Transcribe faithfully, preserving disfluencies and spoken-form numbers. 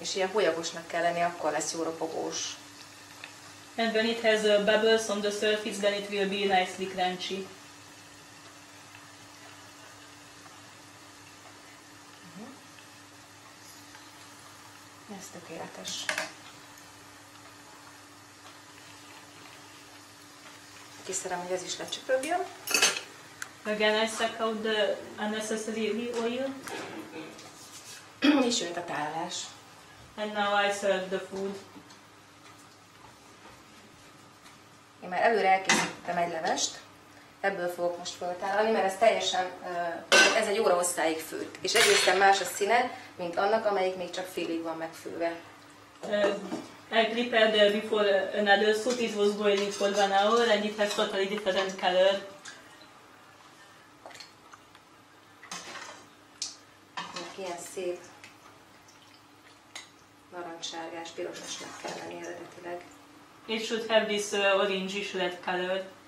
És ilyen hólyagosnak kell lenni, akkor lesz jó ropogós. And when it has uh, bubbles on the surface, then it will be nicely crunchy. Ez tökéletes. Kiszerem, hogy ez is lecsöpögjön. Again, I suck out the unnecessary oil. És jöjjön a tálás. And now I serve the food. Én már előre elkészítettem egy levest, ebből fogok most föltállalni, mert ez teljesen, ez egy óra hosszáig főtt, és egészen más a színe, mint annak, amelyik még csak félig van megfőve. Uh, I prepared uh, before another soup. It was boiling for one hour and it has totally different color. Ilyen szép narancssárgás, pirososnak kell lenni eredetileg. It should have this uh, orangish red color.